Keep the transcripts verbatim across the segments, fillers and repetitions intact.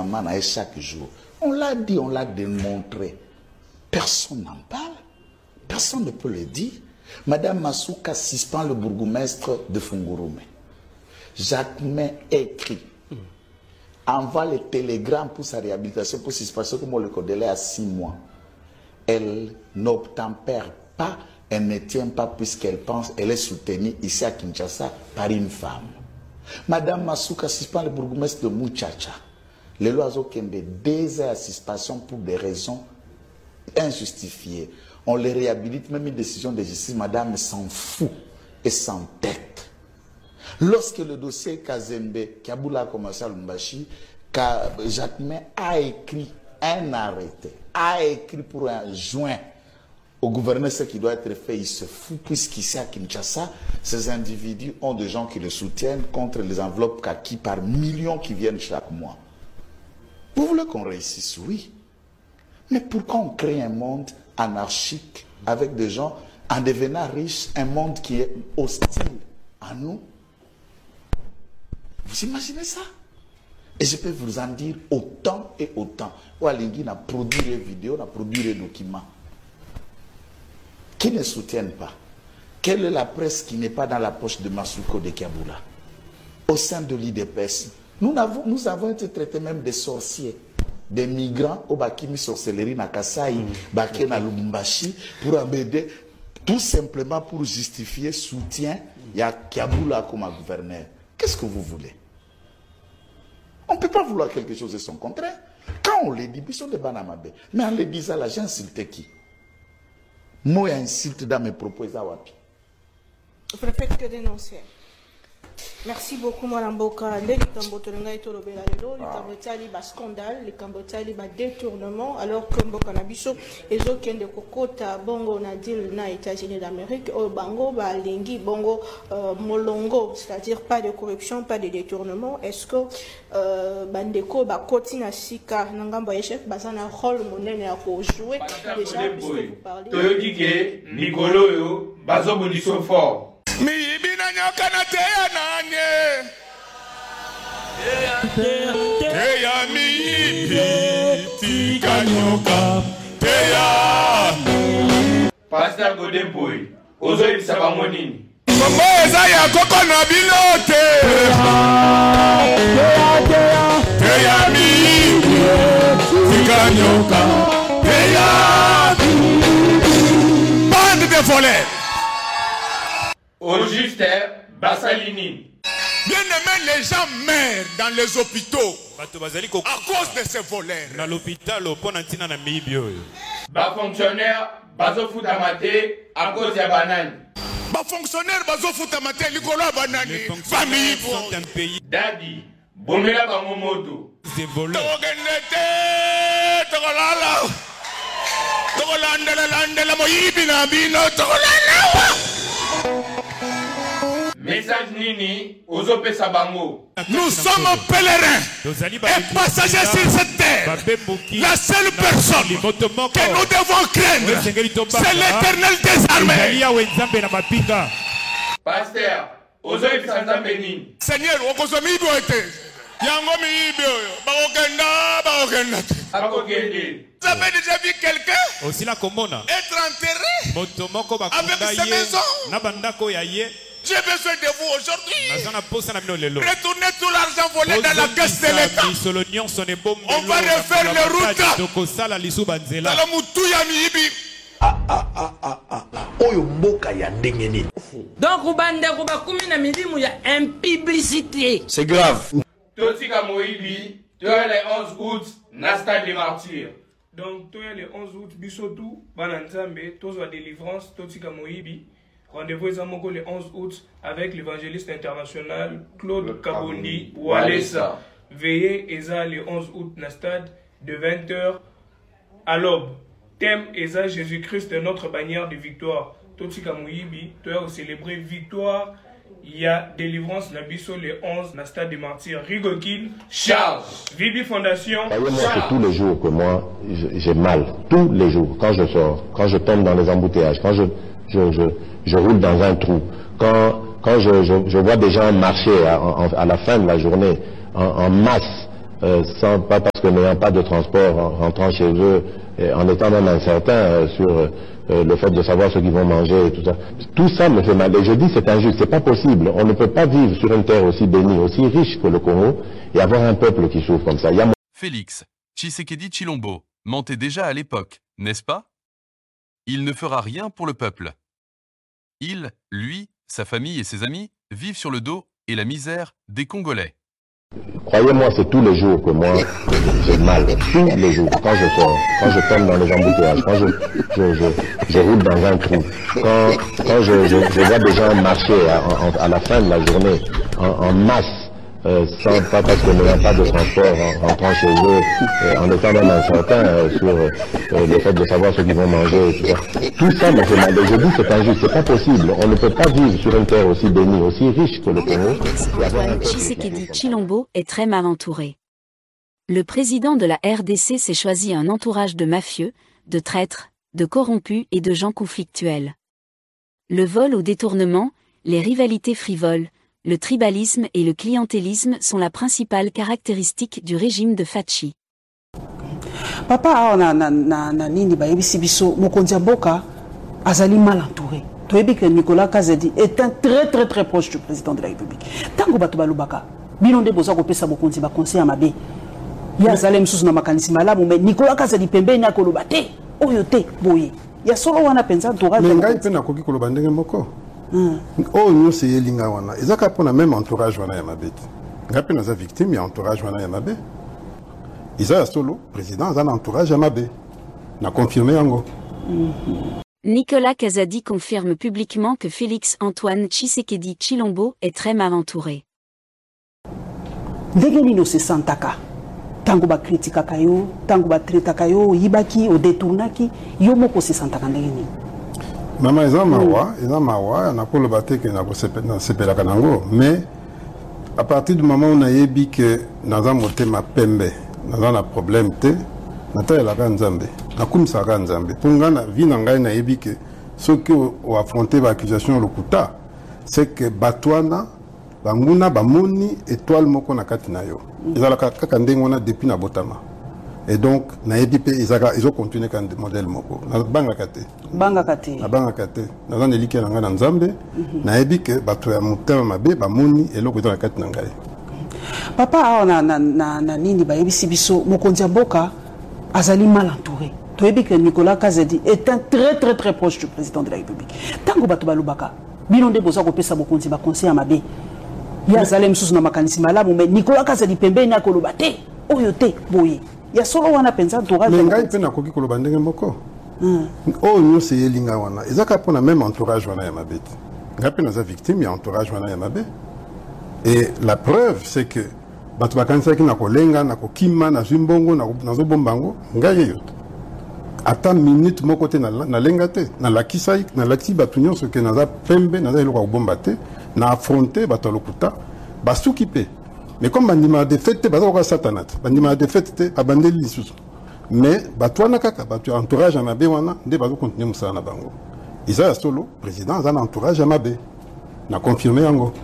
maman chaque jour. On l'a dit, on l'a démontré. Personne n'en parle. Personne ne peut le dire. Madame Masuka suspend le bourgmestre de Fungurume. Jacquemin écrit, envoie les télégrammes pour sa réhabilitation, pour suspension, comme on le connaît à six mois. Elle n'obtempère pas, elle ne tient pas puisqu'elle pense, elle est soutenue ici à Kinshasa par une femme. Madame Masuka suspend le bourgmestre de Muchacha. Les lois ont deux heures à suspension pour des raisons injustifiées. On les réhabilite, même une décision de justice, madame s'en fout et s'entête. Lorsque le dossier Kazembe, Kaboula a commencé à Lumbashi, Jacquemin a écrit un arrêté, a écrit pour un joint au gouverneur ce qui doit être fait, il se fout, puisqu'ici à Kinshasa, ces individus ont des gens qui le soutiennent contre les enveloppes kaki par millions qui viennent chaque mois. Vous voulez qu'on réussisse? Oui. Mais pourquoi on crée un monde anarchique avec des gens en devenant riches, un monde qui est hostile à nous? Vous imaginez ça? Et je peux vous en dire autant et autant. Oualingui a produit des vidéos, a produit des documents qui ne soutiennent pas. Quelle est la presse qui n'est pas dans la poche de Masuko de Kaboula? Au sein de l'I D P S, nous avons, nous avons été traités même des sorciers, des migrants au Bakimi sorcellerie na Kasai, Baké na Lubumbashi, pour embêter, tout simplement pour justifier soutien. Il y a Kaboula comme gouverneur. Qu'est-ce que vous voulez? On ne peut pas vouloir quelque chose de son contraire. Quand on le dit, ils sont des banamabe. Mais en le disant là, j'ai insulté qui? Moi, insulte dans mes propos. Vous ne faites que dénoncer. Merci beaucoup, Mme Boka. Les Cambotolanga et Tolobela, les Cambotali, bas scandale, les Cambotali, bas détournement, alors que Mboka Nabiso, et aucun de Kokota, Bongo, Nadil, na États-Unis d'Amérique, au Bango, ba Lingi, Bongo, euh, Molongo, c'est-à-dire pas de corruption, pas de détournement. Est-ce que euh, Bandeko, ba Kotina Sika, Nangamba Echef, Bazana rôle monnaie à jouer déjà, puisque vous parlez. Toyodike, Nicolo, yo, Bazo Boniso fort. Mi ibina nyoka na teya nanye Teya mi ibi tika nyoka Teya Pasteur Godemboy, Ozo ibisaba monini Kombo eza ya koko na bilote Teya mi ibi tika nyoka Teya Bande de volets. Au juste, Bassalini. Bien aimé, les gens meurent dans les hôpitaux à cause de ces voleurs. Dans l'hôpital, au pont antina na mibio. Bas fonctionnaire, bazo foutamate à cause de banane. Bas fonctionnaire, bazo foutamate likolo banane. Famille sont un pays. Daddy, bomela bangomoto. Des voleurs. Togenete, togolala. Togolandela landela moyibi na bino togolala. Message Nini, Ozope Sabango. Nous sommes pèlerins et passagers sur cette terre. La seule personne que nous devons craindre, c'est l'Éternel des armées. Pasteur, Ozope Sanzambeni. Seigneur, Okozomibo était. Yango Mibio, Barokenda, Barokenda. Akokende. Vous avez déjà vu quelqu'un aussi la commune être enterré avec sa maison? J'ai besoin de vous aujourd'hui. Retournez tout l'argent volé dans la caisse de l'État. On va refaire les routes. Dans le Moutouya Mihibi. Ah ah ah ah ah. Oyo mboka ya ndenge nini. Donc Rubanda Rubakumi na milimu ya impublicité. C'est grave. Totika Moibi, tu as les onze août, Nasta des martyrs. Donc, tu as le onze août, Bissotou, Bananzambe, Tozo délivrance, Totika Moibi. Rendez-vous le onze août avec l'évangéliste international Claude Kabondi Walesa. Veillez Eza le onze août na stade de vingt heures à l'aube. Thème Eza Jésus-Christ notre bannière de victoire. Totika Moibi, tu as célébré victoire. Il y a délivrance na biso le onze na stade des martyrs. Rigokin Charles. Vibi Fondation. C'est tous les jours que moi j'ai mal. Tous les jours. Quand je sors, quand je tombe dans les embouteillages, quand je, je, je, je roule dans un trou, quand, quand je, je, je vois des gens marcher à, à la fin de la journée en, en masse euh, sans, pas parce que n'ayant pas de transport en rentrant chez eux, et en étant même incertain euh, sur euh, le fait de savoir ce qu'ils vont manger et tout ça. Tout ça me fait mal. Et je dis c'est injuste, c'est pas possible. On ne peut pas vivre sur une terre aussi bénie, aussi riche que le Congo et avoir un peuple qui souffre comme ça. Il y a... Félix Tshisekedi Tshilombo mentait déjà à l'époque, n'est-ce pas? Il ne fera rien pour le peuple. Il, lui, sa famille et ses amis vivent sur le dos et la misère des Congolais. Croyez-moi, c'est tous les jours que moi, j'ai mal. Tous les jours. Quand je sors, quand je tombe dans les embouteillages, quand je, je, je, je roule dans un trou, quand, quand je, je, je vois des gens marcher à, à, à la fin de la journée en, en masse, euh, sans, pas parce que n'ayant pas de transport en rentrant chez eux, euh, en étant même incertain euh, sur euh, le fait de savoir ce qu'ils vont manger et tout ça. Tout ça me fait mal. Et je dis c'est injuste, c'est pas possible. On ne peut pas vivre sur une terre aussi bénie, aussi riche que le Congo. Antoine Tshisekedi Tshilombo est très mal entouré. Le président de la R D C s'est choisi un entourage de mafieux, de traîtres, de corrompus et de gens conflictuels. Le vol au détournement, les rivalités frivoles, le tribalisme et le clientélisme sont la principale caractéristique du régime de Fachi. Papa, na na na na nini ba yebisi biso mokonzi mboka azali mal entouré. Toyebi que Nicolas Kazadi est un très très très proche du président de la République. Tango bato balubaka, bilonde boza ko pesa mokonzi ba conseiller mabe. Ya zalem susu na makanisi malamu mais Nicolas Kazadi pembeni akoloba te, oyo te boye. Ya solo wana penza entourage. Mais ngai pe na koki koloba ndenge moko. Oh, nous c'est Yelinga wana. Ils ont même entourage wana ya mabe. Ngai pe na za victime ya entourage wana ya mabe. Ils ont solo président za entourage ya mabe. Na confirmé yango. Nicolas Kazadi confirme publiquement que Félix Antoine Tshisekedi Tshilombo est très mal entouré. Ndenge no se santaka. Tango ba kritika kayo, tango ba treta kayo, yibaki o détournaki, yo moko se santaka ndenge ni. Maman ils ont mawa, ils ont mawa, na ko le baté que na ko sepela kanango, mais à partir du moment où on a yebi que na za moté ma pembe, na za na problème té, na ta la kanzambe. Na kumisa kanzambe. Ponga na vie na ngai na yebi que ceux qui ont affronté l'accusation lokuta, c'est que batwana banguna bamoni étoile moko na kati na yo. Ils ala kaka ndengo na depuis na botama. Et donc na yebi pe ils ont continué kan modèle moko. Na banga kate. Banga kate. Na banga kate. Na za neliki na ngana nzambe, na yebi que bato ya mutema mabe bamoni eloko na kati na ngai. Papa na na na, na nini ba yebisi biso mokonzi mboka azali mal entouré. Toyebi que Nicolas Kazadi est un très très très proche du président de la République. Tango bato balubaka, bilonde boza ko pesa mokonzi ba conseiller mabe. Ya zalem susu na makanisi malamu mais Nicolas Kazadi pembeni akoloba te, oyo te boye. Ya solo wana penza entourage. Mais ngai pe na koki koloba ndenge moko. Oh nous c'est Yelinga wana. Ezaka pona même entourage wana ya mabe. Ngai pe na za victime ya entourage wana ya mabe. Et la preuve c'est que bato bakanisa ki na kolenga na kokima na zimbongo na na zo bombango ngai yoto. Ata minute moko te na na lenga te na lakisa na lati bato nyonso ke na za pembe na za eloko ko bomba te na affronter bato lokuta basuki pe. Mais comme bandima de fête baza ko satanat bandima de fête te abandeli lisusu. Mais bato wana kaka bato entourage ya mabe wana nde bazo continuer musala na bango. Isa solo président za na entourage ya mabe na confirmer yango.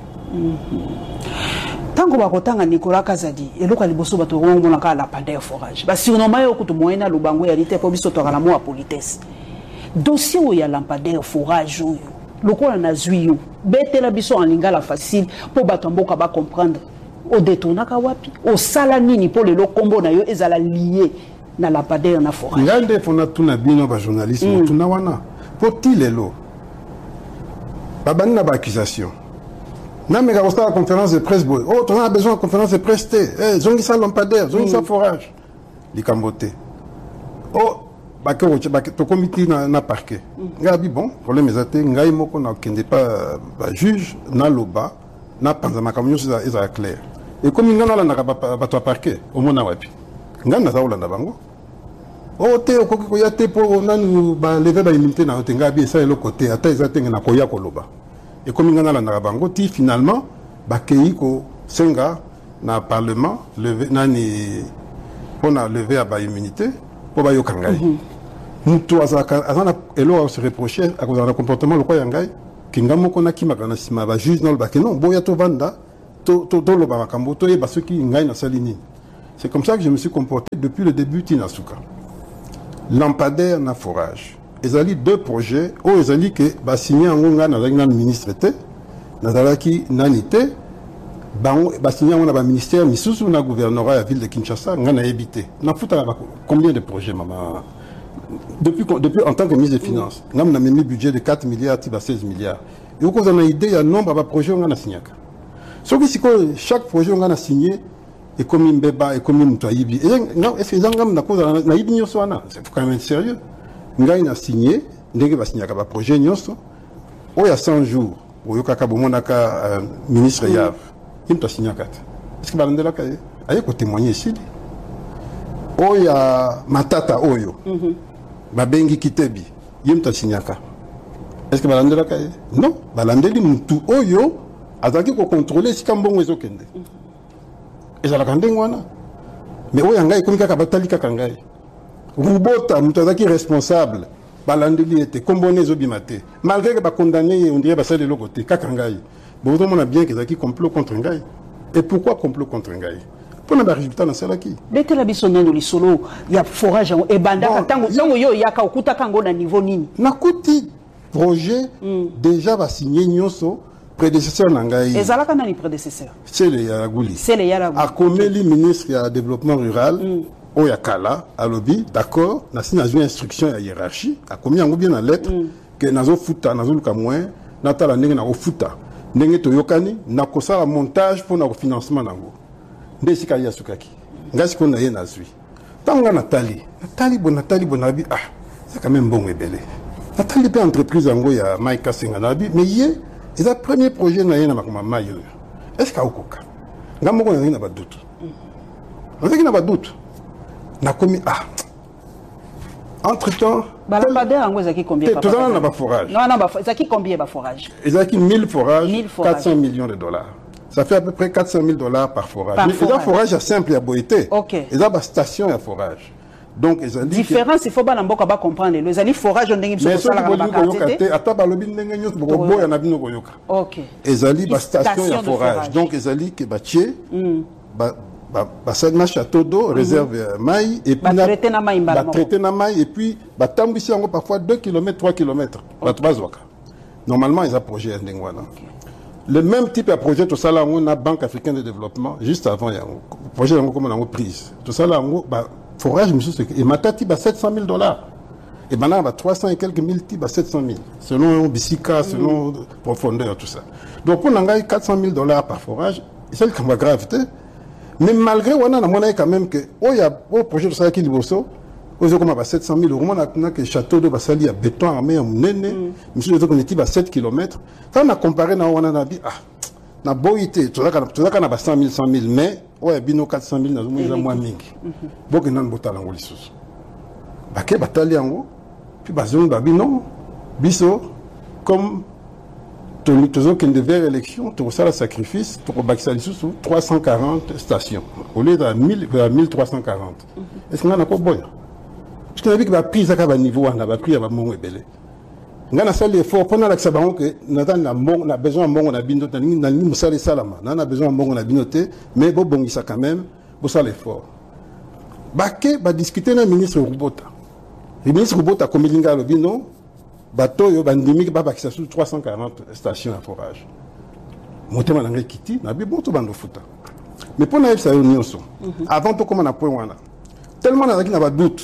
Tango bakotanga Nicolas Kazadi eloko liboso bato ngomona ka la pandeur forage ba surnommer yo kutu moyena lubango ya lite po biso tokala mo a politesse dossier o ya lampadaire forage oyo lokola na zwiyo betela biso en lingala facile po bato mboka ba comprendre o détournaka wapi o sala nini po lelo kombo na yo ezala lié na lampadaire na forage ngande fona tuna bino ba journalisme tuna wana po tilelo babana ba accusation. Non, mais quand on a la conférence de presse, oh, on a besoin de conférence de presse, eh, zongi sa lampadaire, zongi sa forage. Les cambotés. Oh, bah, que ton comité n'a parqué. Gabi, bon, problème est athée, ngai moko na kende pas juge, na loba, na panzama kamyon, c'est clair. Et comme il y a là, n'a pas toi parqué, au moins na wapi. Ngai na zaoula na bango. Oh, te, okoko ya te po, on a nous, bah, lever ba immunité na otengabi, et ça est le côté, ata ils atteignent na koya koloba. Et comme il y a dans la bango, finalement, Bakeiko Senga, dans le Parlement, pour lever à la immunité, pour la Yokangai. Nous, on se reprochait à cause du comportement de Yangai, qui n'a pas de Kimakanasima, va juge dans le bac. Non, Boya Tovanda, Tolo Bamakambo, Toye Basuki, Ngai na Salini. C'est comme ça que je me suis comporté depuis le début Tinasuka. Lampadaire na forage. Ils ont deux projets. Oh, ils ont dit que bah signé en Gonga dans un ministre était, dans un qui nanité, bah signé en un ministère, mais sous un gouvernorat à la ville de Kinshasa, on a évité. On a foutu combien de projets, maman? Depuis, depuis en tant que ministre des Finances, on a mis un budget de quatre milliards, seize milliards. Et vous avez une idée, il y a un nombre de projets qu'on a signé. Sauf que chaque projet qu'on a signé, et comme un bébé, et comme un moutoyibi. Est-ce que les gens ont dit que c'est quand même sérieux? Nous avons signé, nous avons signé un projet, il y a cent jours, il y a un ministre Yav, il a signé un quatre. Est-ce que vous avez dit que vous témoigner ici? Il y a Matata Oyo, Babengi Kitebi, il a signé un quatre. Est-ce que vous avez dit que non? Vous avez dit que Oyo a contrôlé si vous avez dit que et ça la kandengwana mais oya ngai komika ka batali kaka ngai rubota mutazaki responsable balandeli était combonné zobimate malgré que ba condamné on dirait ba sale lokoté kaka ngai bon on a bien que zaki complot contre ngai et pourquoi complot contre ngai pour na résultat na sala ki bete la bisono no lisolo ya forage et banda tango tango yo yaka okuta kango na niveau nini na kuti projet déjà va signer nyoso prédécesseur Nangaï. Et Zalaka n'a ni prédécesseur. C'est le Yaragouli. C'est le Yaragouli. A commis le ministre du développement rural, Oyakala, à lobby, d'accord, n'a signé une instruction à hiérarchie, a commis un bien en lettre, que Nazo Futa, Nazo Lukamouin, Natala Nenge na Futa, Nenge Toyokani, n'a kosa montage pour notre financement nango. Ndesika Yasukaki. Ngas qu'on a yé Nazui. Tanga Nathalie. Nathalie, bon Nathalie, bon Abi, ah, c'est quand même bon et belé. Nathalie peut entreprise en go ya Maïka Senganabi, mais yé, c'est le premier projet na yena makoma mayo. Est-ce qu'il y a okoka? Ngamoko na yena ba doute. On sait qu'il n'a pas de doute. Na commis ah. Entre-temps, Balapadère en zaki combien papa? Tout ça n'a pas forage. Non non, ba zaki combien ba forage? Zaki mille forages, quatre cents millions de dollars. Ça fait à peu près quatre cent mille dollars par forage. Par forage. Et forage à simple à boité. OK. Et ça ba station à forage. Donc ils ont dit différence il faut pas n'importe quoi comprendre les ali forage on dingue sur ça la quantité ata balobi ndenge nyonso boko boya na bino koyoka. OK. Ezali ba station ya forage. Donc ezali ke batie ba ba ça château d'eau réserve mai et puis ba traiter na mai ba traiter na mai et puis ba tambisi yango parfois deux kilomètres trois kilomètres ba bazwaka. Normalement ils a projet ndenge wana. Le même type de projet tout ça là on a Banque africaine de développement juste avant ya projet yango comme on a prise. Tout ça là on ba forage, monsieur, et Matati, bah, sept cent mille dollars. Et maintenant, bah, trois cents et quelques mille, bah, sept cent mille. Selon Bissika, selon mm. profondeur, tout ça. Donc, pour Nangaï, quatre cent mille dollars par forage, c'est le cas gravité. Mais malgré, on a monnaie quand même que, oh, il y a un projet de ça qui est bosso, aux autres, bah, sept cent mille euros, on a que château de Bassali à béton armé, à Mounene, monsieur, les autres, on était à sept kilomètres. Quand on a comparé, on a dit, ah, na boité, tout ça, tout ça, on a cent mille, cent mille, mais, ouais, bino quatre cent mille, nous avons moins mingi. Beaucoup n'ont pas talent les choses. Baké batali ango, puis bazon babino, biso, comme tous ceux qui devaient élection, tout ça le sacrifice, pour baxali sous trois cent quarante stations, au lieu de mille trois cent quarante. Est-ce qu'on a pas boya? Parce qu'on a vu que la prise à niveau, on a pris à mon ébélé. On a fait l'effort pendant l'accident que nous avons besoin de bon on a binoté, nous avons besoin salama, nous avons besoin de bon on a binoté, mais bon bon ça quand même, pour ça l'effort. Baké va discuter avec le ministre Rubota. Le ministre Rubota comme il a le bino, bateau yo bandimi ba bakisa sur trois cent quarante stations à forage. Monter malgré Kiti, na bi bon to bando futa. Mais pour na ça union so. Avant tout comme on a point wana. Tellement na qui n'a pas doute.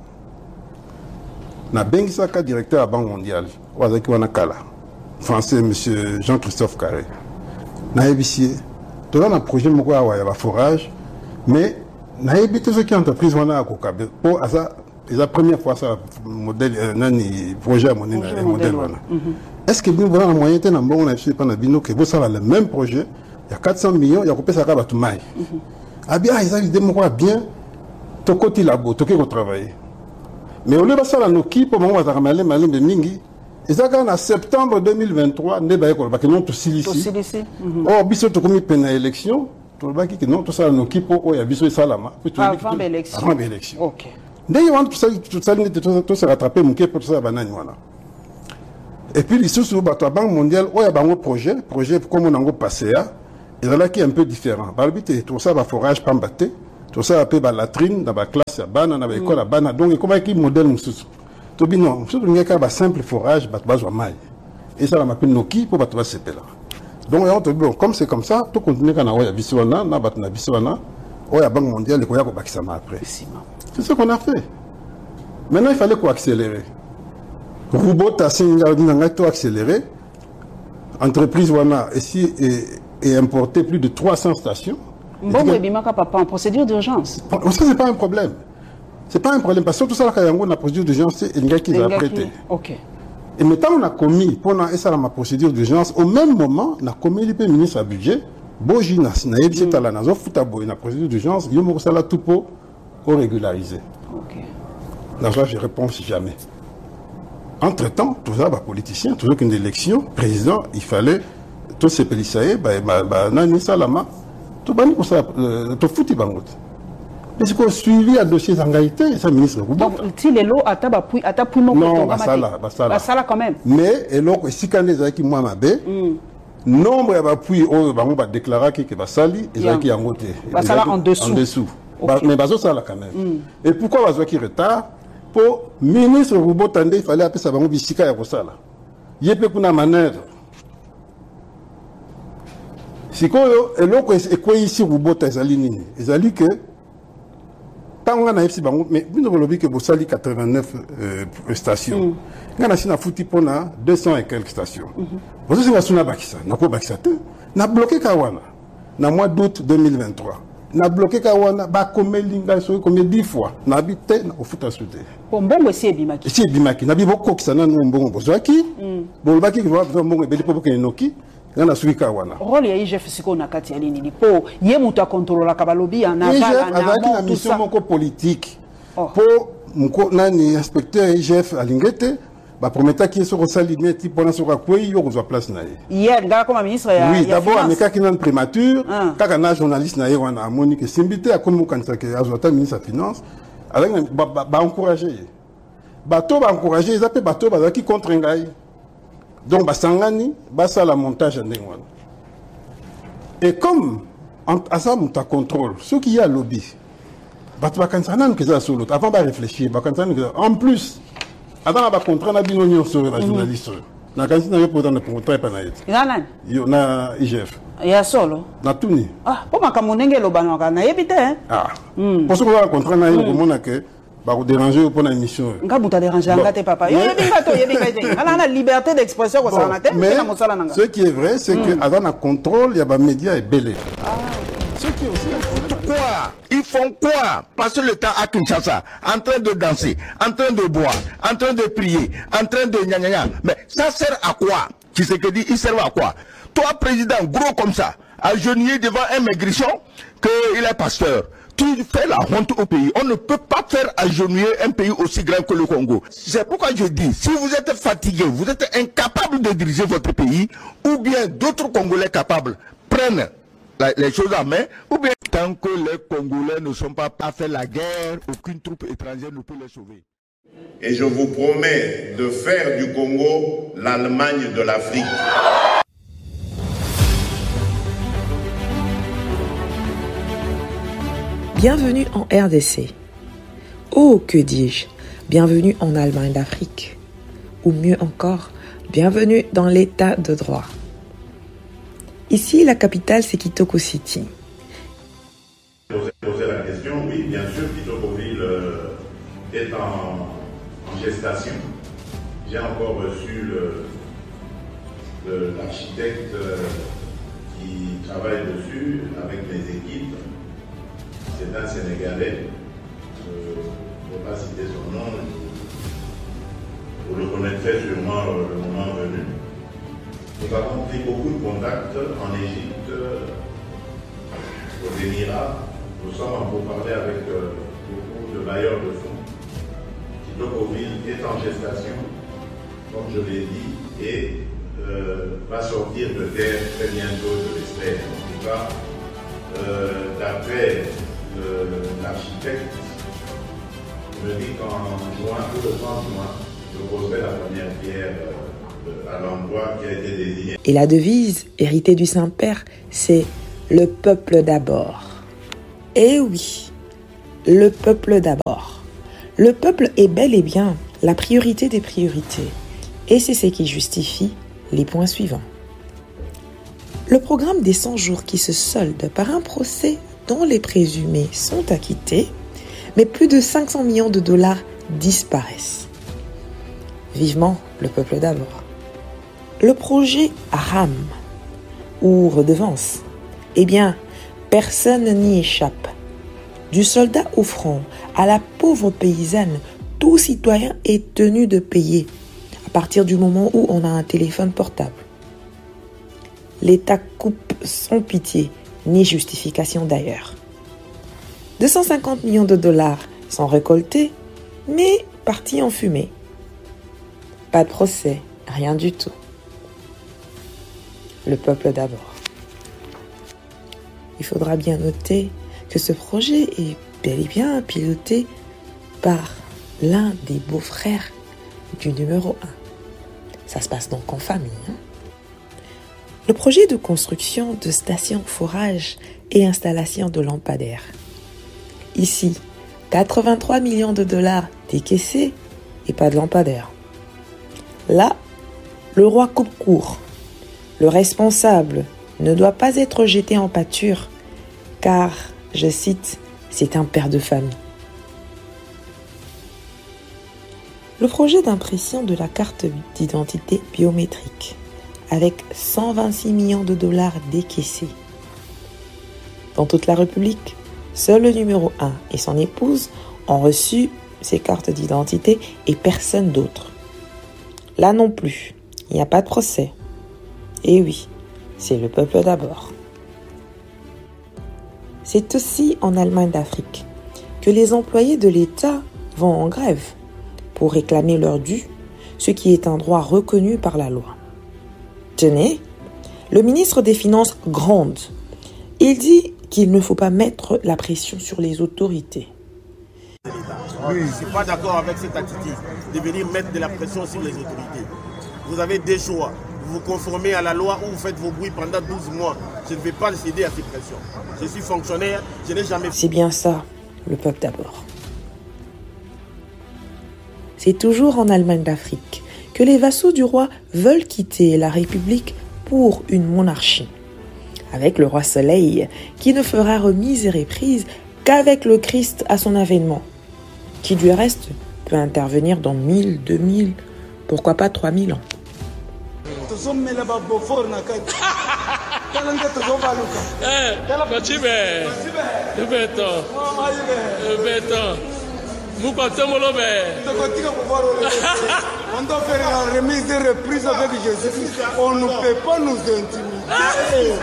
Na Bengisaka, directeur à la Banque mondiale, Wazaki Wanakala, français, M. Jean-Christophe Carré. Na ébicié, tout le monde a un projet de forage, mais na ébité ce qui est entreprise wana à Kokabe. Pour ça, c'est la première fois ça modèle, un projet à mon modèle wana. Est-ce que vous avez un moyen de bon, on a fait pendant bino que vous avez le même projet, il y a quatre cents millions, il y a coupé ça à tout maï. Ah bien, ils ont dit moi bien, ton côté labo, ton côté travailler. Mais au lieu de ça, la Noki, pour moi, on va ramener Malim de Mingi. Et ça, en septembre deux mille vingt-trois, on va parce que non, tout ici. Or, Bissot, tu as commis une élection, tu vas dire que non, tout ça, la Noki, pour eux, Bissot et Salama. Avant l'élection. Avant l'élection. Ok. D'ailleurs, tout ça, tout ça, tout ça, rattraper, mon pour tout ça, banane, voilà. Et puis, les sous, la Banque mondiale, il y a un projet, projet comme on a passé, et là, qui est un peu différent. Par le but, tout ça, va forage, pas battre. Tout ça a la latrine, dans la classe, dans l'école, dans donc il y a un modèle. Tu dis non, il y a un simple forage, il y a un et ça, on appelle Noki pour battre ce là. Donc, comme c'est comme ça, tout continue à avoir Biswana, na batna Biswana, ou à Banque mondiale, il y a un Bakisama après. C'est ce qu'on a fait. Maintenant, il fallait qu'on accélérer. Robot a accéléré. Entreprise Wana ici est importé plus de trois cents stations. Bon, mais Bimaka papa en procédure d'urgence. Ça c'est pas un problème. C'est pas un problème parce que tout ça là quand on a procédure d'urgence c'est un gars qui va prêter. OK. Et maintenant on a commis pendant et ça la procédure d'urgence au même moment on a commis le ministre à budget Boji na na yebisi tala na zo futa boy na procédure d'urgence yo mo sala tout pour régulariser. OK. Dans ça je réponds jamais. Entre-temps, tout ça, bah, politicien, toujours qu'une élection, président, il fallait, tous ces policiers, bah, bah, bah, nani salama, tout bani pour ça, tout foutu bangot. Mais c'est qu'on suivi à dossier d'engagité, ça, ministre. Donc, si les lots à tabapoui, à tapoui, non, non, bah, ça là, bah, ça là. Bah, ça là, quand même. Mais, et là, si quand les qui moi, ma bé, nombre, bah, puis, oh, bah, on va déclarer que, bah, sali, et ça qui a monté. Bah, ça là, en dessous. En dessous. Bah, mais, bah, ça là, quand même. Et pourquoi, bah, qui retard? Pour ministre Roubo Tande, il fallait appeler ça bango bisika ya kosala. Yepe kuna manœuvre. Sikoyo eloko ekwe ici Roubo tazali nini. Ezali que tant on a ici bango mais bino bolobi que bosali quatre-vingt-neuf euh, stations. Ngana sina futi pona deux cents et quelques stations. Bozo singa suna bakisa, nako bakisa te. Na bloqué kawana. Na mois d'août deux mille vingt-trois. Na bloqué kawana ba komelinga so comme dix fois na habité na ofuta soute bombongo si ebimaki si ebimaki na bibo kokisa na mbongo bozwaki bolobaki ki va mbongo ebeli popo ke noki na suki kawana rôle ya I G F siko na kati ya nini ni po ye mutu akontrolola ka balobi na bala na avec na mission moko politique po mko nani inspecteur I G F alingete ba prometa qui est rosali meti pona soka kwei yo kozwa place na ye hier ngala comme ministre ya oui d'abord ameka ki nan prémature kaka na journaliste na ye wana amoni que simbité akomi kanisa ke azota ministre ya finance avec ba ba encourager ba to ba encourager ils appellent ba to ba qui contre ngai donc ba sangani ba ça la montage ndenge wana et comme à ça muta contrôle ce qui y a lobby ba to ba kanisa nan que ça solo avant ba réfléchir ba kanisa en plus avant ba contrat na bino nyo sur la journaliste na kanisi na yo pour dans le contrat pa na yet nana yo na I G F ya solo na tuni ah po makamonenge lo bana ka na yebite hein ah pour ce qu'on contrat na yo komona que ba ko déranger pour na émission nga buta déranger ngate papa yo yebinga to yebinga te ala na liberté d'expression ko sana te mais ce qui est vrai c'est que avant na contrôle ya ba média est belé ce qui est aussi quoi? Ils font quoi? Passer le temps à Kinshasa, en train de danser, en train de boire, en train de prier, en train de gna gna gna. Mais ça sert à quoi? Tu sais que dit, il sert à quoi? Toi, président, gros comme ça, agenouillé devant un maigrichon, qu'il est pasteur. Tu fais la honte au pays. On ne peut pas faire agenouiller un pays aussi grand que le Congo. C'est pourquoi je dis, si vous êtes fatigué, vous êtes incapable de diriger votre pays, ou bien d'autres Congolais capables prennent les choses en main, ou bien tant que les Congolais ne sont pas à faire la guerre, aucune troupe étrangère ne peut les sauver. Et je vous promets de faire du Congo l'Allemagne de l'Afrique. Bienvenue en R D C. Oh, que dis-je, bienvenue en Allemagne d'Afrique. Ou mieux encore, bienvenue dans l'état de droit. Ici, la capitale, c'est Kitoko City. Poser la question, oui, bien sûr, Kitokoville euh, est en, en gestation. J'ai encore reçu l'architecte euh, qui travaille dessus avec mes équipes. C'est un Sénégalais. Je ne vais pas citer son nom. Vous le connaîtrez sûrement euh, le moment venu. Nous avons pris beaucoup de contacts en Égypte, aux Émirats. Nous sommes en pourparlers avec euh, beaucoup de bailleurs de fonds. Kitokoville est en gestation, comme je l'ai dit, et euh, va sortir de terre très bientôt, je l'espère. En tout cas, euh, d'après l'architecte, il me dit qu'en juin, tout le trente juin, je poserai la première pierre euh, à l'endroit qui a été désigné. Et la devise, héritée du Saint-Père, c'est « Le peuple d'abord ». Eh oui, le peuple d'abord. Le peuple est bel et bien la priorité des priorités. Et c'est ce qui justifie les points suivants. Le programme des cent jours qui se solde par un procès dont les présumés sont acquittés, mais plus de cinq cents millions de dollars disparaissent. Vivement le peuple d'abord. Le projet RAM ou redevance, eh bien, personne n'y échappe. Du soldat au front à la pauvre paysanne, tout citoyen est tenu de payer à partir du moment où on a un téléphone portable. L'État coupe sans pitié, ni justification d'ailleurs. deux cent cinquante millions de dollars sont récoltés, mais partis en fumée. Pas de procès, rien du tout. Le peuple d'abord. Il faudra bien noter que ce projet est bel et bien piloté par l'un des beaux-frères du numéro un. Ça se passe donc en famille. Hein? Le projet de construction de stations forage et installation de lampadaires. Ici, quatre-vingt-trois millions de dollars décaissés et pas de lampadaires. Là, le roi coupe court. Le responsable ne doit pas être jeté en pâture car, je cite, c'est un père de famille. Le projet d'impression de la carte d'identité biométrique avec cent vingt-six millions de dollars décaissés. Dans toute la République, seul le numéro un et son épouse ont reçu ces cartes d'identité et personne d'autre. Là non plus, il n'y a pas de procès. Et oui, c'est le peuple d'abord. C'est aussi en Allemagne d'Afrique que les employés de l'État vont en grève pour réclamer leur dû, ce qui est un droit reconnu par la loi. Tenez, le ministre des Finances gronde. Il dit qu'il ne faut pas mettre la pression sur les autorités. Oui, je ne suis pas d'accord avec cette attitude de venir mettre de la pression sur les autorités. Vous avez des choix. Vous vous conformez à la loi ou vous faites vos bruits pendant douze mois. Je ne vais pas céder à ces pressions. Je suis fonctionnaire, je n'ai jamais... C'est bien ça, le peuple d'abord. C'est toujours en Allemagne d'Afrique que les vassaux du roi veulent quitter la République pour une monarchie. Avec le roi Soleil, qui ne fera remise et reprise qu'avec le Christ à son avènement, qui du reste peut intervenir dans mille, deux mille, pourquoi pas trois mille ans. On doit faire la remise et reprise avec Jésus. On ne peut pas nous intimider.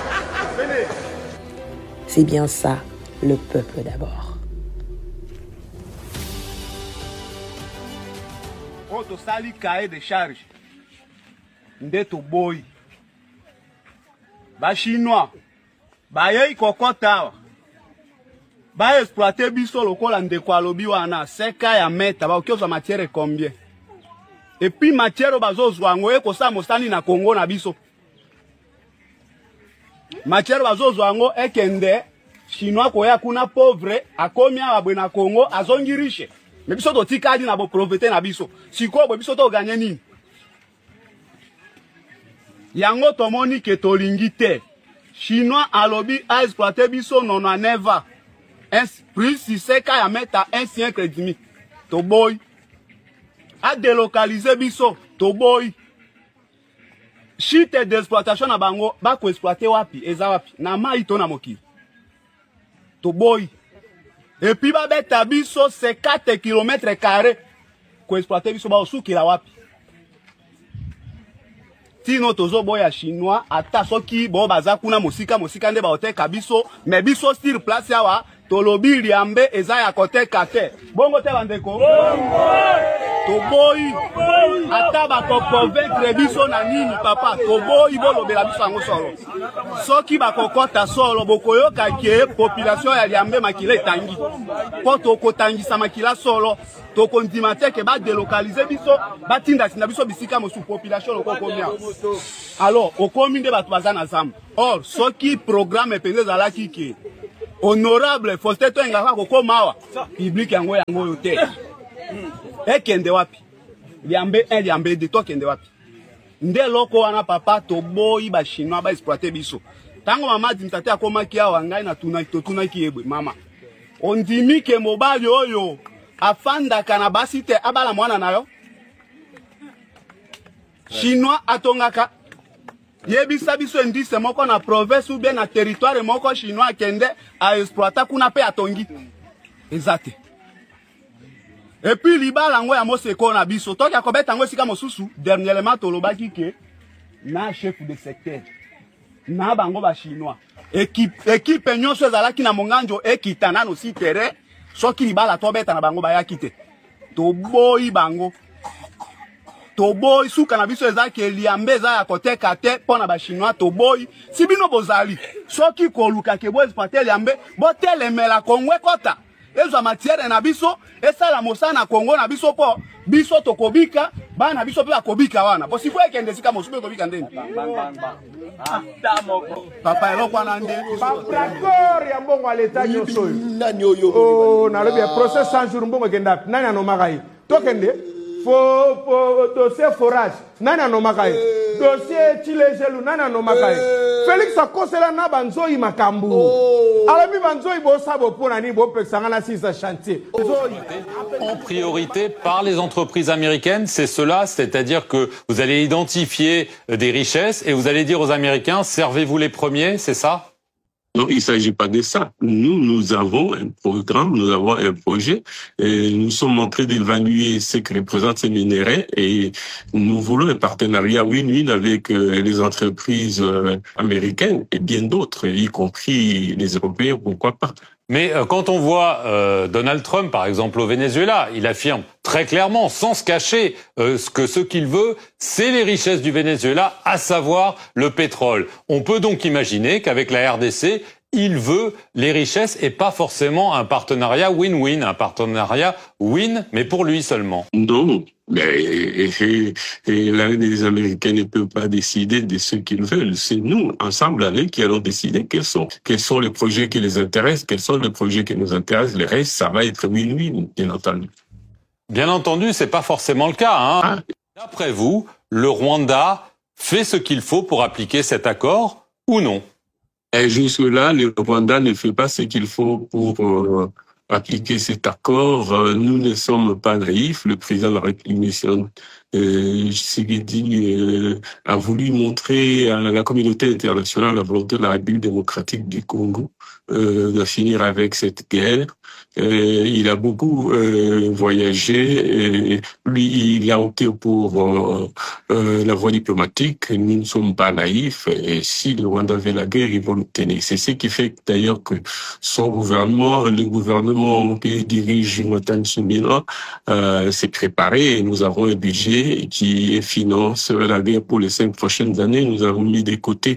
C'est bien ça, le peuple d'abord. Auto sali cahier de charge. Ndeto boy. Ba chinois. Ba yei kokota. Ba exploiter biso lokola ndeko alobi wana seka ya meta ba okioza matière combien. Et puis matière bazozwa ngo eko sa mostani na Congo na biso. Matière bazozwa ngo ekende chinois koya kuna pauvre akomi abwe na Congo azongi riche. Mais biso to tikadi na bo profiter na biso. Siko bo biso to gagner nini? Yango tomoni ke tolingi te. Chinois alobi a exploiter biso nono never. Plus si c'est qu'à mettre à un siècle et demi. To boy. A délocaliser biso. To boy. Chite d'exploitation na bango. Ba ko exploiter wapi. Eza wapi. Na ma ito na moki. To boy. Et puis ba beta biso c'est quatre kilomètres carrés. Ko exploiter biso ba osuki la wapi. Tino tozo boya chinois. Ata soki bo baza kuna mosika mosika nde ba oteka biso. Mais biso sur place yawa. Tolobi liambe eza ya kote kate. Bongo te bandeko. Toboyi. Ata ba ko convaincre biso na nini papa. Toboyi bolobela biso ngo solo. Soki ba kokota solo bokoyoka ke population ya liambe makile tangi. Po to kotangisa makila solo. To kondimate ke ba délocaliser biso, ba tinda sinda biso bisika mo sous population loko combien. Alors, okomi nde batu bazana zam. Or, soki programme pendeza la kiki. honorable Faustin Twenga koko mawa public yango yango yote e kende wapi liambe un liambe de to kende wapi nde loko wana papa to boyi ba chinois ba exploiter biso tango mama dimtate akoma ki awa ngai na tuna to tuna ki ebwe mama ondimi ke mobali oyo afanda kana basite abala mwana nayo chinois atongaka yebisa biso indice moko na province ou bien na territoire moko chinois kende a exploiter kuna pe atongi exact. Et puis libala ngo ya moseko na biso toki akobeta ngo sika mosusu dernièrement tolobaki ke na chef de secteur na bango ba chinois équipe équipe nyonso ezalaki na monganjo ekitana no si terrain soki libala tobeta na bango ba yakite to boyi bango to boy suka na biso ezaki eliambe za ya koteka te pona ba chinois to boy sibino bozali soki koluka ke bo exploiter eliambe bo telemela kongwe kota ezo matière na biso esala mosana Kongo na biso po biso tokobika bana biso pe akobika wana bo sifo ekende sika mosupe kobika ndeni papa eloko wana nde d'accord ya mbongo à l'état nyoso nani oyo oh na lobi procès cent jours mbongo kenda nani anomaka yi tokende fo fo dossier forage nani anomaka yi dossier Chilejelu nani anomaka yi Félix akosela na banzoi makambu alami banzoi bo sabo pona ni bo pexanga na six chantier en priorité par les entreprises américaines, c'est cela, c'est-à-dire que vous allez identifier des richesses et vous allez dire aux Américains servez-vous les premiers, c'est ça? Non, il ne s'agit pas de ça. Nous, nous avons un programme, nous avons un projet, et nous sommes en train d'évaluer ce que représentent ces minéraux et nous voulons un partenariat win-win avec euh, les entreprises euh, américaines et bien d'autres, y compris les Européens, pourquoi pas. Mais euh, quand on voit euh, Donald Trump, par exemple, au Venezuela, il affirme très clairement, sans se cacher, euh, que ce qu'il veut, c'est les richesses du Venezuela, à savoir le pétrole. On peut donc imaginer qu'avec la R D C, il veut les richesses et pas forcément un partenariat win-win, un partenariat win, mais pour lui seulement. Non, mais et, et, et là, les Américains ne peuvent pas décider de ce qu'ils veulent. C'est nous, ensemble, avec, qui allons décider quels sont, quels sont les projets qui les intéressent, quels sont les projets qui nous intéressent. Le reste, ça va être win-win, bien entendu. Bien entendu, c'est pas forcément le cas, hein. Ah. D'après vous, le Rwanda fait ce qu'il faut pour appliquer cet accord ou non? Et jusque-là, le Rwanda ne fait pas ce qu'il faut pour euh, appliquer cet accord. Euh, nous ne sommes pas naïfs. Le président de la République, euh, Tshisekedi, euh, a voulu montrer à la communauté internationale la volonté de la République démocratique du Congo euh, de finir avec cette guerre. Euh, il a beaucoup euh, voyagé. Et lui, il a opté pour euh, euh, la voie diplomatique. Nous ne sommes pas naïfs. Et si le Rwanda veut la guerre, ils vont l'obtenir. C'est ce qui fait d'ailleurs que son gouvernement, le gouvernement qui dirige Jonathan Tsumila, euh, s'est préparé. Et nous avons un budget qui finance la guerre pour les cinq prochaines années. Nous avons mis de côté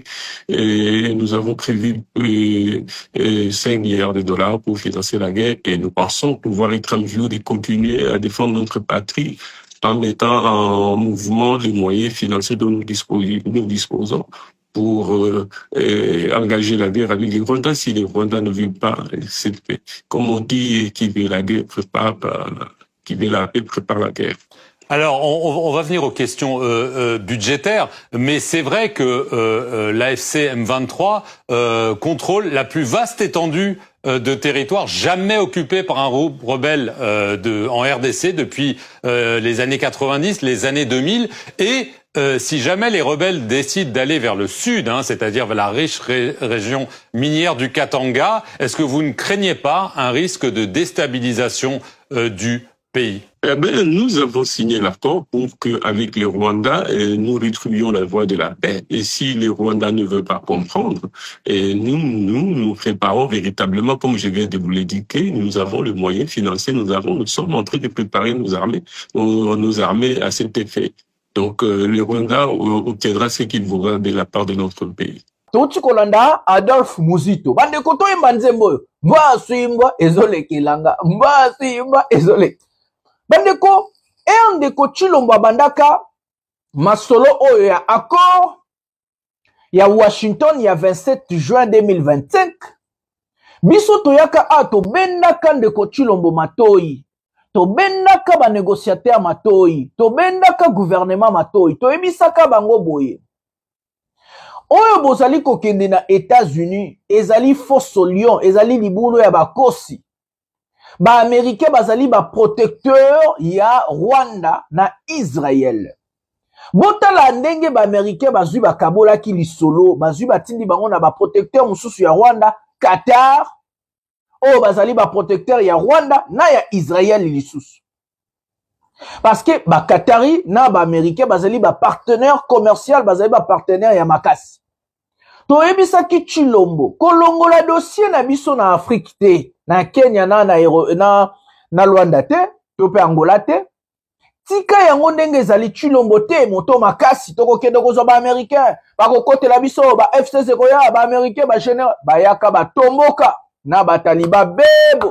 et nous avons prévu euh, euh, cinq milliards de dollars pour financer la guerre. Et nous pensons pouvoir être en mesure de continuer à défendre notre patrie en mettant en mouvement les moyens financiers dont nous disposons, nous disposons pour euh, euh, engager la guerre avec les Rwandais. Si les Rwandais ne veulent pas cette paix, comme on dit, qui veut la guerre prépare, qui veut la paix prépare la guerre. Alors, on, on va venir aux questions euh, euh, budgétaires, mais c'est vrai que euh, euh, l'A F C M vingt-trois euh, contrôle la plus vaste étendue euh, de territoire jamais occupée par un rebelle euh, de, en R D C depuis euh, les années quatre-vingt-dix, les années deux mille, et euh, si jamais les rebelles décident d'aller vers le sud, hein, c'est-à-dire vers la riche ré région minière du Katanga, est-ce que vous ne craignez pas un risque de déstabilisation euh, du pays? Eh ben, nous avons signé l'accord pour que, avec les Rwandais, eh, nous rétribuions la voie de la paix. Et si les Rwandais ne veulent pas comprendre, eh, nous, nous, nous préparons véritablement, comme je viens de vous l'indiquer, nous avons le moyen financier, nous avons, nous sommes en train de préparer nos armées, nos, nos armées à cet effet. Donc, euh, les Rwandais obtiendra ce qu'ils voudront de la part de notre pays. Touti kolanda Adolphe Muzito. Bande koto imba nzembo. Mba swimba ezole kilanga. Mba swimba ezole. Bandeko, e andeko Chilombo bandaka masolo oyo ya accord ya Washington ya vingt-sept juin deux mille vingt-cinq biso toyaka a tobendaka ndeko Tshilombo Matoi, tobendaka ba négociateur Matoi, tobendaka gouvernement Matoi, toyebisaka bango boye oyo bozali kokende na États-Unis ezali fosso lion, ezali libulu ya bakosi. Ba américain bazali ba protecteur ya Rwanda na Israël. Botala ndenge ba américain bazui ba kabola ki lisolo, bazui batindi bango na ba protecteur mususu ya Rwanda, Qatar, o bazali ba protecteur ya Rwanda na ya Israël lisusu. Parce que ba Qatari na ba américain bazali ba partenaire commercial, bazali ba partenaire ya makasi. Toyebisa ki Tshilombo kolongola dossier na biso na Afrique te, na Kenya na na na, na Rwanda te, to pe Angola te. Tika yango ndenge ezali Tshilombo te moto makasi toko kende kozwa ba américain bako kotela biso ba F C C koya ba américain ba général bayaka ba tomboka na ba taliba bebo.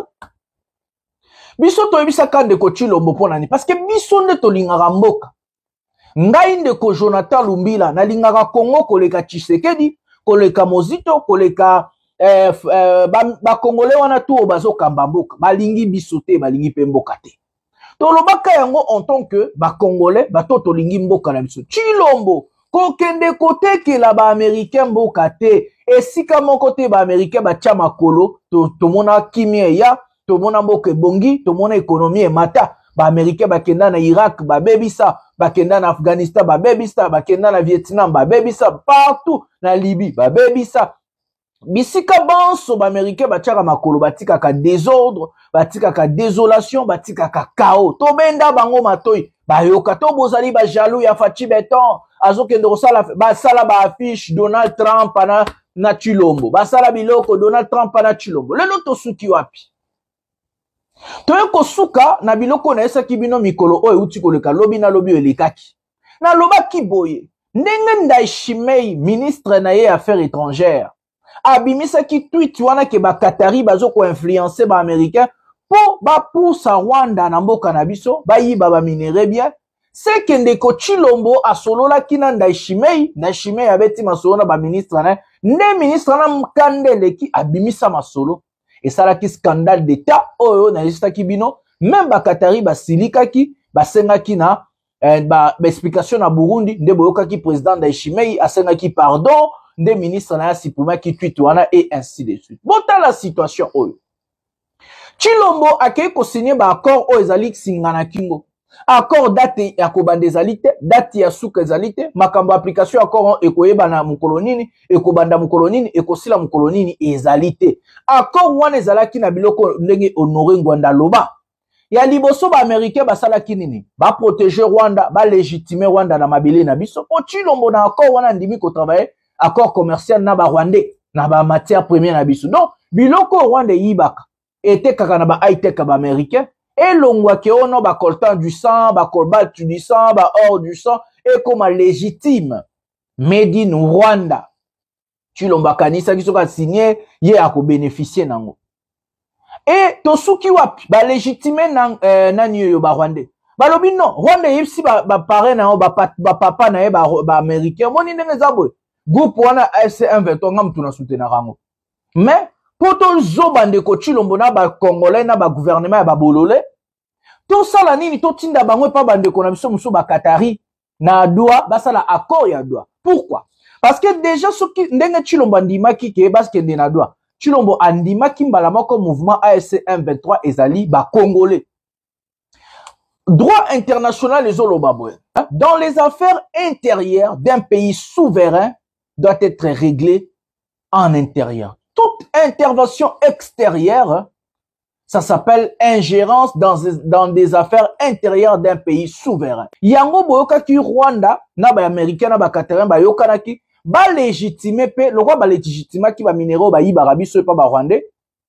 Biso toyebisa kande ko Tshilombo ponani parce que biso nde tolingaka mboka. Ngai ndeko Jonathan Lumbila na lingaka Congo koleka Tshisekedi, koleka Mozito, koleka eh, eh, ba, ba Congolais wana tu bazo kamba mboka balingi biso te balingi pe mboka te. Tolobaka yango en tant que ba Congolais bato tolingi mboka na biso. Tshilombo kokende kotekela ba américain mboka te, esika moko te ba américain ba tia makolo to tomona kimia ya tomona mboka bongi, tomona économie emata. Ba américain bakenda na Irak ba bebisa, bakenda na Afghanistan ba bebisa, bakenda na Vietnam ba bebisa, partout na Libye ba bebisa. Bisika banso ba américain batiaka makolo batika ka désordre, batika ka désolation, batika ka chaos. To benda bango Matoi bayoka to bozali ba jaloux ya Fachi Beton azokende kosala ba sala ba affiche Donald Trump na na Tshilombo, ba sala biloko Donald Trump na Tshilombo. Lelo to suki wapi? Toye kosuka na biloko na esaki bino mikolo oyo uti koleka lobi na lobi elekaki. Na lobaki boye ndenge Ndayishimiye ministre na ye affaires étrangères abimisa ki tweet wana ke ba Qatari bazo ko influencer ba américain po ba poussa Rwanda na mboka na biso ba yiba ba minere bien. C'est que ndeko Tshilombo asolola kina Ndayishimiye, Ndayishimiye abeti masolo na ba ministre na ne ministre na mkandele ki abimisa masolo. Et ça là qui scandale d'état oyo na lista kibino même ba Qatari ba silikaki ba sengaki na eh, ba, ba explication na Burundi nde boyoka ki président Ndayishimiye asengaki pardon nde ministre na sipuma ki tweet wana et ainsi de suite. Bota la situation oyo Tshilombo akei ko signer ba accord oyo ezali singana kingo accord date ya kobanda ezali te, date ya suka ezali te, makambo application accord ekoyeba na mukolonini, ekobanda mukolonini, ekosila mukolonini ezali te. Accord wana ezalaki na biloko ndenge Honoré Ngwanda loba. Ya liboso ba américain basalaki nini? Ba protéger Rwanda, ba légitimer Rwanda na mabele na biso. Po Tshilombo na accord wana ndimi ko travailler accord commercial na ba Rwandais, na ba matière première na biso. Donc biloko Rwanda yibaka ete kaka na ba high tech ba américain. Et l'ongwa ke ono ba coltan du sang, ba cobalt du sang, ba or du sang, et comme légitime. Made in Rwanda. Tshilombo kanisa ki soka signé, ye ako bénéficier nango. Et tosuki wapi, ba légitime nan, euh, nani yo ba Rwandais. Ba lobi non, Rwanda yipsi ba, ba pare na ba, ba, ba papa na ye ba, ba américain. Moni nenge zabwe. Groupe wana F C M vingt-trois ngam tuna soutenir rango. Mais, poto zo bandeko Tshilombo na ba Congolais na ba gouvernement ya ba bolole to sala nini to tinda bango pa bandeko na biso muso ba Qatari na Doha basala accord ya Doha. Pourquoi? Parce que déjà soki ndenge Tshilombo andimaki ke baskende na Doha Tshilombo andimaki mbala moko mouvement A F C M vingt-trois ezali ba Congolais. Droit international les olobabwe. Dans les affaires intérieures d'un pays souverain doit être réglé en intérieur. Toute intervention extérieure, ça s'appelle ingérence dans, dans des affaires intérieures d'un pays souverain. Yango boyoka ki Rwanda, na ba américain, na ba Qatarin, ba yokana ki, ba légitimer pe, le roi ba légitimer ki ba minéraux ba yiba rabiso pa ba Rwandais,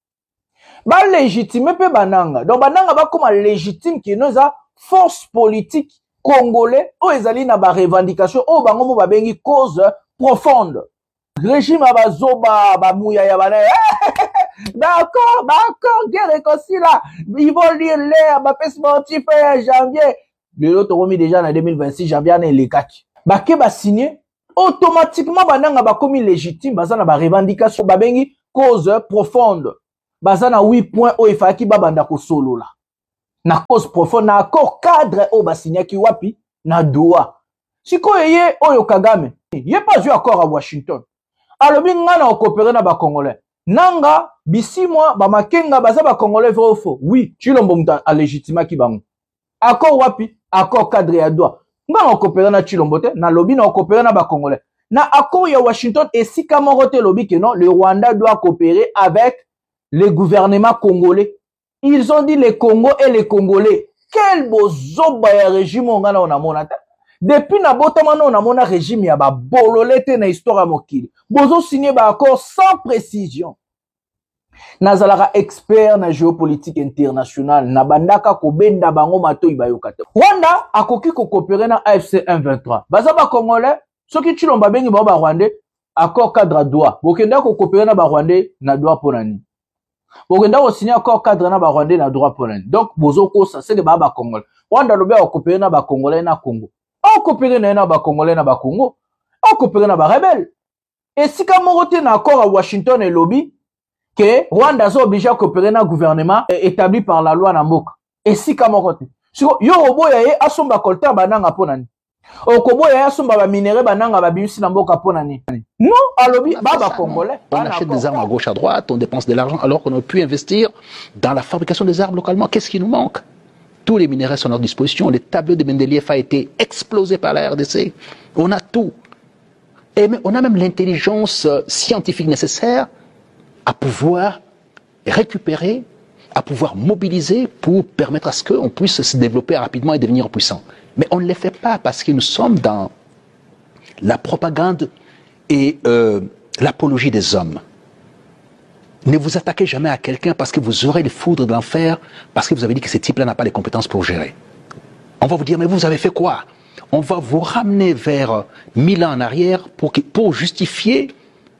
ba légitimer pe bananga. Donc bananga ba comme légitime ki noza force politique congolais, o ezali na ba revendication, o bango mo ba bengi cause profonde. Régime abazoba bamouya ya bana d'accord d'accord guerre réconcilie là ils vont lire l'air ba paix sportif en janvier le lot remis déjà en deux mille vingt-six janvier na lekaki ba ke ba signer automatiquement bananga ba commis légitime bazana ba revendication ba bengi cause profonde baza na huit points oyo efaki babanda kosolola na cause profonde na accord cadre oyo basinyaki wapi na Doha. Sikoyo ye oyo Kagame ye pas eu accord à Washington alobi nga na okopere na bakongolais nanga bisimwa bamakenga baza bakongolais vrai ou faux. Oui, Tshilombo muta a légitimaki bango accord wapi accord cadre ya Doha nga na okopere na Tshilombo te na lobi na okopere na bakongolais na accord ya Washington esika moko te lobi que non, le Rwanda doit coopérer avec le gouvernement congolais. Ils ont dit le Congo et les Congolais. Quel beau zoba ya régime on a na monata. Depuis na botamano on a mona régime ya ba bololete na histoire mokili. Bozo signé ba accord sans précision. Nazalaka expert na géopolitique internationale na bandaka ko benda bango mato ibayokate. Rwanda akoki ko coopérer na A F C M vingt-trois. Baza ba Congolais soki Tshilomba bengi ba Rwandais accord cadre Doha. Bokenda ko coopérer na ba Rwandais na Doha ponani. Bokenda ko signer accord cadre na ba Rwandais na Doha ponani. Donc bozo ko ça c'est que ba ba Congolais. Rwanda lobe ko coopérer na ba Congolais na Congo. On coopérer na ba Congolais na ba Congo. On coopérer na ba rebelle. Et si ka morote na accord à Washington et lobby que Rwanda sont obligés à coopérer na gouvernement établi par la loi na mboka. Et si ka morote. Siko yo oboya ye asomba kolta bananga ponani. Okoboya asomba ba minéraux bananga ba bimisi na mboka ponani. Non, alobi baba congolais. On achète des armes à gauche à droite, on dépense de l'argent alors qu'on aurait pu investir dans la fabrication des armes localement. Qu'est-ce qui nous manque? Tous les minéraux sont à notre disposition. Le tableau de Mendeleev a été explosé par la R D C. On a tout. Et on a même l'intelligence scientifique nécessaire à pouvoir récupérer, à pouvoir mobiliser pour permettre à ce qu'on puisse se développer rapidement et devenir puissant. Mais on ne le fait pas parce que nous sommes dans la propagande et euh, l'apologie des hommes. Ne vous attaquez jamais à quelqu'un parce que vous aurez les foudres de l'enfer, parce que vous avez dit que ce type-là n'a pas les compétences pour gérer. On va vous dire, mais vous avez fait quoi? On va vous ramener vers mille ans en arrière pour, que, pour justifier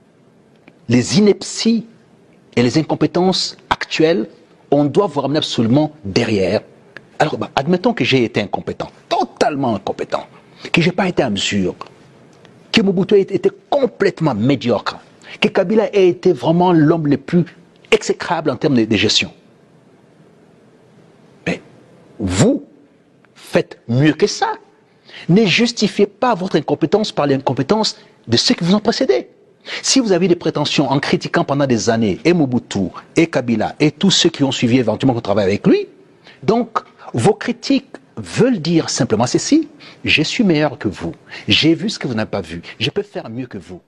les inepties et les incompétences actuelles. On doit vous ramener absolument derrière. Alors, bah, admettons que j'ai été incompétent, totalement incompétent, que je n'ai pas été à mesure, que Mobutu a été complètement médiocre, que Kabila a été vraiment l'homme le plus exécrable en termes de, de gestion. Mais vous faites mieux que ça. Ne justifiez pas votre incompétence par l'incompétence de ceux qui vous ont précédé. Si vous avez des prétentions en critiquant pendant des années et Mobutu, et Kabila, et tous ceux qui ont suivi éventuellement le travail avec lui, donc vos critiques veulent dire simplement ceci: je suis meilleur que vous, j'ai vu ce que vous n'avez pas vu, je peux faire mieux que vous.